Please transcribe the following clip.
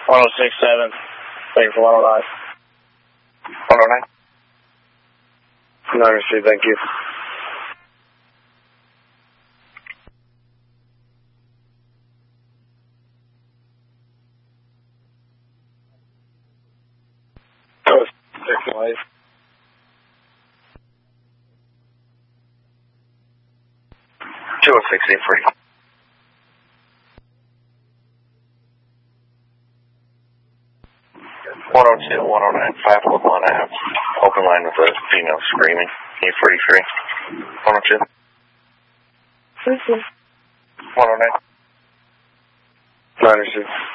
1067. Thank you for 109. 109. No, understood. Thank you. Oh, 6 206-840. 102, 109, 511 Ave. Open line with a female screaming. E43. 102. 109. 906.